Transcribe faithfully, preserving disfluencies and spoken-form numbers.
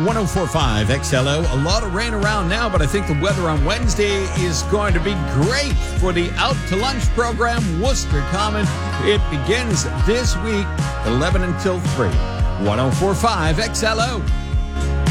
ten forty-five X L O. A lot of rain around now, but I think the weather on Wednesday is going to be great for the Out to Lunch program, Worcester Common. It begins this week, eleven until three. ten forty-five X L O.